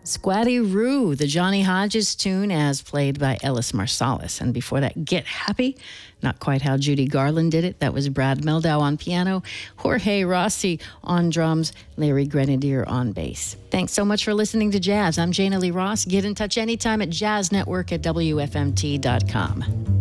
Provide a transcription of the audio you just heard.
Squatty Roo, the Johnny Hodges tune as played by Ellis Marsalis. And before that, Get Happy, not quite how Judy Garland did it. That was Brad Meldau on piano, Jorge Rossi on drums, Larry Grenadier on bass. Thanks so much for listening to Jazz. I'm Jana Lee Ross. Get in touch anytime at jazznetwork@wfmt.com.